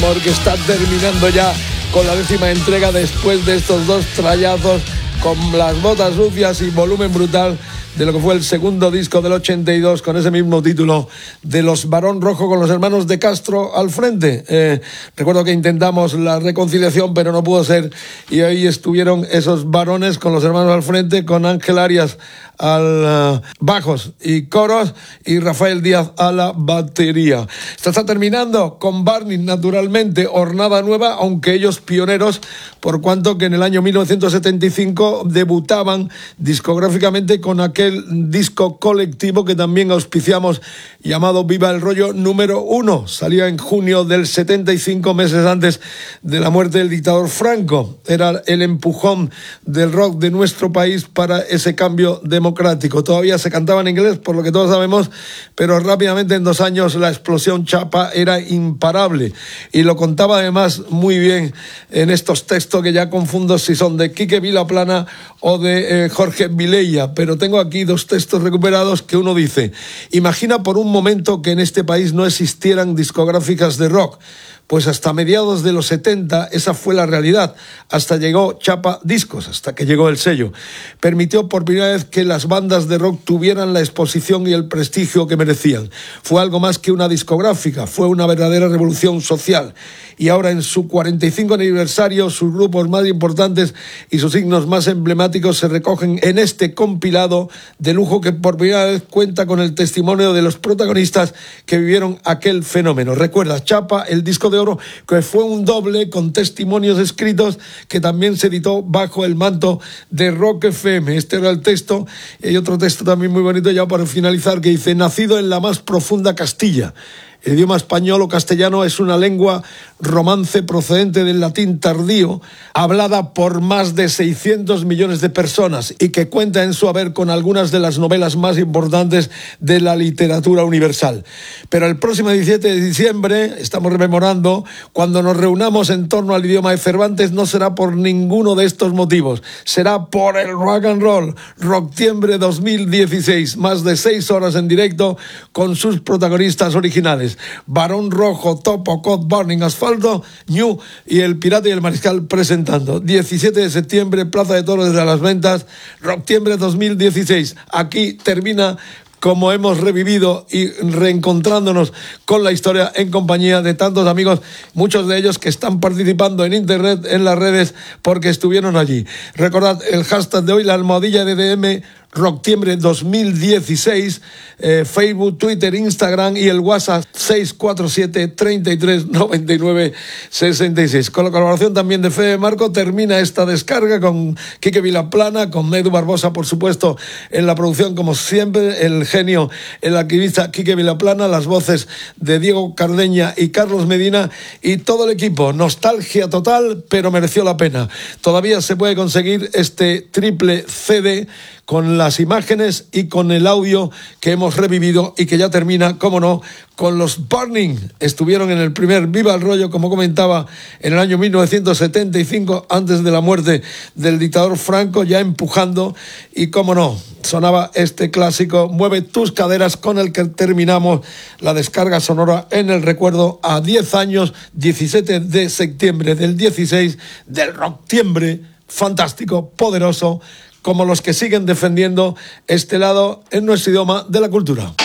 Porque está terminando ya con la 10ª entrega después de estos dos trayazos con las botas sucias y volumen brutal de lo que fue el segundo disco del 82 con ese mismo título de los Barón Rojo con los hermanos de Castro al frente. Recuerdo que intentamos la reconciliación pero no pudo ser y ahí estuvieron esos varones con los hermanos al frente, con Ángel Arias al bajos y coros y Rafael Díaz a la batería. Esto está terminando con Burning, naturalmente, hornada nueva, aunque ellos pioneros, por cuanto que en el año 1975 debutaban discográficamente con aquel disco colectivo que también auspiciamos llamado Viva el Rollo número 1. Salía en junio del 75, meses antes de la muerte del dictador Franco. Era el empujón del rock de nuestro país para ese cambio democrático. Todavía se cantaba en inglés, por lo que todos sabemos, pero rápidamente en 2 años la explosión chapa era imparable. Y lo contaba además muy bien en estos textos que ya confundo si son de Quique Vilaplana o de Jorge Vilella, pero tengo aquí 2 textos recuperados que uno dice: imagina por un momento que en este país no existieran discográficas de rock. Pues hasta mediados de los 70 esa fue la realidad, hasta llegó Chapa Discos, hasta que llegó el sello. Permitió por primera vez que las bandas de rock tuvieran la exposición y el prestigio que merecían. Fue algo más que una discográfica, fue una verdadera revolución social. Y ahora en su 45 aniversario, sus grupos más importantes y sus signos más emblemáticos se recogen en este compilado de lujo que por primera vez cuenta con el testimonio de los protagonistas que vivieron aquel fenómeno. Recuerda, Chapa, el disco de oro, que fue un doble con testimonios escritos que también se editó bajo el manto de Rock FM. Este era el texto. Y hay otro texto también muy bonito ya para finalizar que dice: nacido en la más profunda Castilla. El idioma español o castellano es una lengua romance procedente del latín tardío, hablada por más de 600 millones de personas y que cuenta en su haber con algunas de las novelas más importantes de la literatura universal. Pero el próximo 17 de diciembre, estamos rememorando, cuando nos reunamos en torno al idioma de Cervantes, no será por ninguno de estos motivos, será por el rock and roll. Rocktiembre 2016, más de 6 horas en directo con sus protagonistas originales: Barón Rojo, Topo, Cod, Burning, Asfalto, Ñu y El Pirata y el Mariscal presentando. 17 de septiembre, Plaza de Toros de las Ventas, Rocktiembre 2016. Aquí termina como hemos revivido y reencontrándonos con la historia en compañía de tantos amigos, muchos de ellos que están participando en internet, en las redes, porque estuvieron allí. Recordad el hashtag de hoy, la almohadilla de DM, Rocktiembre 2016, Facebook, Twitter, Instagram y el WhatsApp 647 33 99 66. Con la colaboración también de Fede Marco termina esta descarga con Quique Vilaplana, con Edu Barbosa, por supuesto, en la producción, como siempre, el genio, el activista Quique Vilaplana, las voces de Diego Cardeña y Carlos Medina y todo el equipo. Nostalgia total, pero mereció la pena. Todavía se puede conseguir este triple CD con las imágenes y con el audio que hemos revivido y que ya termina, cómo no, con los Burning. Estuvieron en el primer Viva el Rollo, como comentaba, en el año 1975, antes de la muerte del dictador Franco, ya empujando, y cómo no, sonaba este clásico Mueve tus caderas, con el que terminamos la descarga sonora en el recuerdo a 10 años, 17 de septiembre del 16, del Rocktiembre, fantástico, poderoso, como los que siguen defendiendo este lado en nuestro idioma de la cultura.